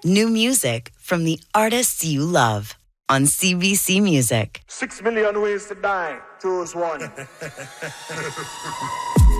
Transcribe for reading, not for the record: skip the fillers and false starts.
New music from the artists you love on CBC Music. 6 million ways to die. Choose one.